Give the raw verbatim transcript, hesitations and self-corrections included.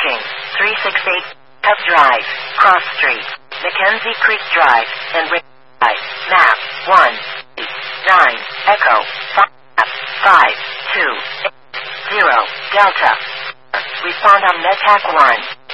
Parking, three sixty-eight Cub Drive, Cross Street, Mackenzie Creek Drive, and Rick Drive. Map, one, nine, Echo, five, two, zero, Delta. Respond on MedTac one.